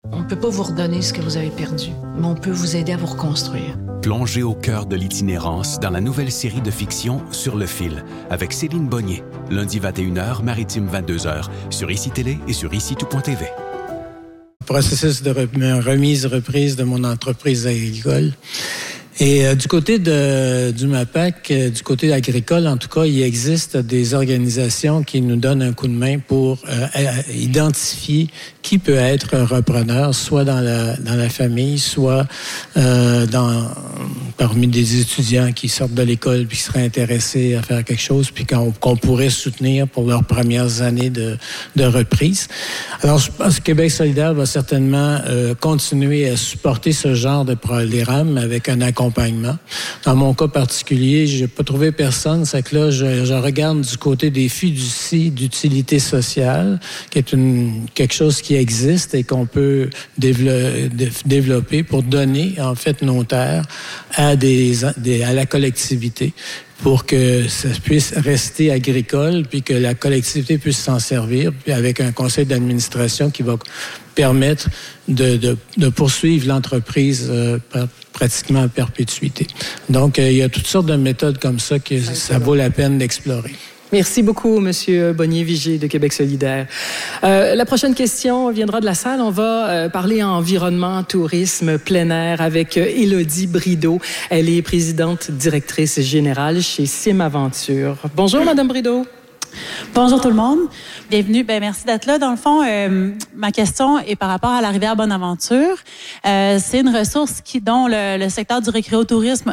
On ne peut pas vous redonner ce que vous avez perdu, mais on peut vous aider à vous reconstruire. Plongez au cœur de l'itinérance dans la nouvelle série de fiction Sur le fil, avec Céline Bonnier, lundi 21h, maritime 22h, sur ICI Télé et sur ICI-tout.tv. Processus de reprise de mon entreprise agricole. Et du côté du MAPAC, du côté agricole, en tout cas, il existe des organisations qui nous donnent un coup de main pour identifier qui peut être repreneur, soit dans la famille, soit parmi des étudiants qui sortent de l'école puis qui seraient intéressés à faire quelque chose puis qu'on pourrait soutenir pour leurs premières années de reprise. Alors, je pense que Québec solidaire va certainement continuer à supporter ce genre de programme avec un accompagnement. Dans mon cas particulier, j'ai pas trouvé personne, c'est que là, je regarde du côté des fiducies d'utilité sociale, qui est quelque chose qui existe et qu'on peut développer pour donner, en fait, nos terres à la collectivité pour que ça puisse rester agricole, puis que la collectivité puisse s'en servir, puis avec un conseil d'administration qui va permettre de poursuivre l'entreprise pratiquement à perpétuité. Donc, il y a toutes sortes de méthodes comme ça que ça vaut la peine d'explorer. Merci beaucoup, M. Bonnier-Vigé de Québec solidaire. La prochaine question viendra de la salle. On va parler environnement, tourisme, plein air avec Élodie Brideau. Elle est présidente directrice générale chez Simaventure. Bonjour, Madame Brideau. Bonjour tout le monde. Bienvenue. Merci d'être là. Dans le fond, ma question est par rapport à la rivière Bonaventure. C'est une ressource dont le secteur du récréotourisme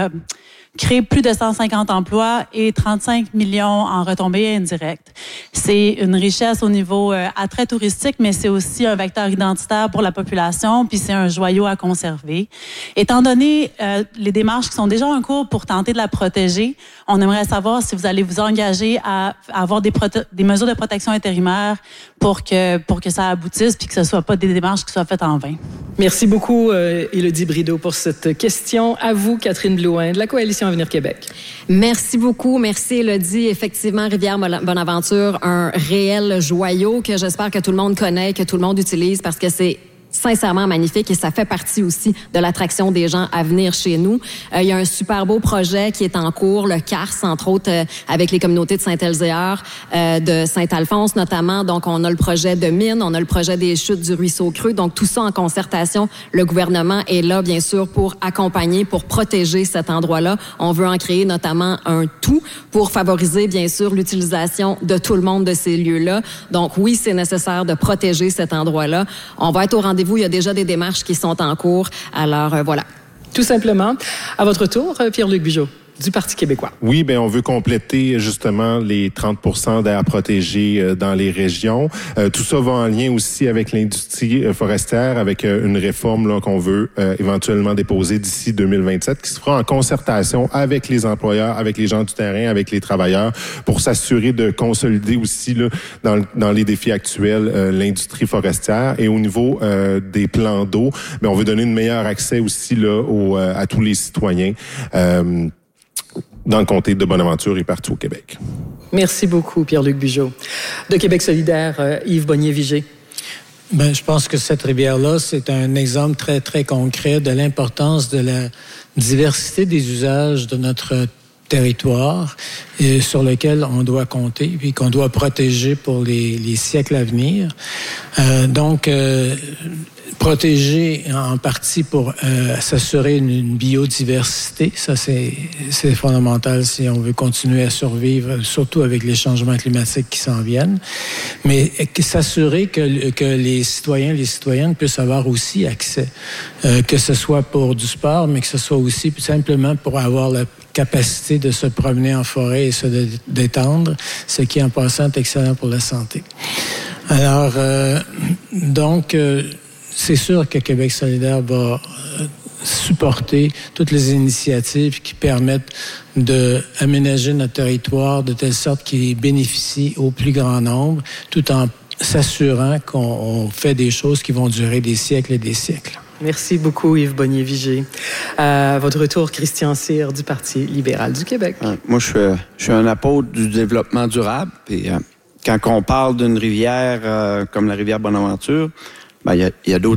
crée plus de 150 emplois et 35 millions en retombées indirectes. C'est une richesse au niveau attrait touristique, mais c'est aussi un vecteur identitaire pour la population, puis c'est un joyau à conserver. Étant donné les démarches qui sont déjà en cours pour tenter de la protéger, on aimerait savoir si vous allez vous engager à avoir des mesures de protection intérimaires pour que ça aboutisse, puis que ce ne soit pas des démarches qui soient faites en vain. Merci beaucoup, Élodie Brideau, pour cette question. À vous, Catherine Blouin, de la Coalition Avenir Québec. Merci beaucoup. Merci, Élodie. Effectivement, Rivière-Bonaventure, un réel joyau que j'espère que tout le monde connaît, que tout le monde utilise parce que c'est sincèrement magnifique et ça fait partie aussi de l'attraction des gens à venir chez nous. Il y a un super beau projet qui est en cours, le CARS, entre autres, avec les communautés de Saint-Elzéar, de Saint-Alphonse notamment. Donc, on a le projet de mine, on a le projet des chutes du ruisseau Creux. Donc, tout ça en concertation. Le gouvernement est là, bien sûr, pour accompagner, pour protéger cet endroit-là. On veut en créer notamment un tout pour favoriser, bien sûr, l'utilisation de tout le monde de ces lieux-là. Donc, oui, c'est nécessaire de protéger cet endroit-là. On va être au rendez-vous. Il y a déjà des démarches qui sont en cours. Alors, voilà. Tout simplement. À votre tour, Pierre-Luc Bugeaud, du Parti québécois. Oui, on veut compléter justement les 30% d'aires protégées dans les régions. Tout ça va en lien aussi avec l'industrie forestière, avec une réforme là, qu'on veut éventuellement déposer d'ici 2027, qui se fera en concertation avec les employeurs, avec les gens du terrain, avec les travailleurs, pour s'assurer de consolider aussi là, dans les défis actuels l'industrie forestière. Et au niveau des plans d'eau, on veut donner un meilleur accès aussi là, à tous les citoyens. Dans le comté de Bonaventure et partout au Québec. Merci beaucoup, Pierre-Luc Bugeaud. De Québec solidaire, Yves Bonnier-Vigé. Je pense que cette rivière-là, c'est un exemple très, très concret de l'importance de la diversité des usages de notre territoire et sur lequel on doit compter puis qu'on doit protéger pour les siècles à venir. Protéger en partie pour s'assurer une biodiversité, ça c'est fondamental si on veut continuer à survivre, surtout avec les changements climatiques qui s'en viennent. Mais s'assurer que les citoyens, les citoyennes puissent avoir aussi accès, que ce soit pour du sport, mais que ce soit aussi simplement pour avoir la capacité de se promener en forêt et se détendre, ce qui en passant est excellent pour la santé. Alors, c'est sûr que Québec solidaire va supporter toutes les initiatives qui permettent d'aménager notre territoire de telle sorte qu'il bénéficie au plus grand nombre, tout en s'assurant qu'on fait des choses qui vont durer des siècles et des siècles. Merci beaucoup, Yves Bonnier-Vigé. À votre retour, Christian Cyr du Parti libéral du Québec. Moi, je suis un apôtre du développement durable. Et quand on parle d'une rivière comme la rivière Bonaventure, il y a d'autres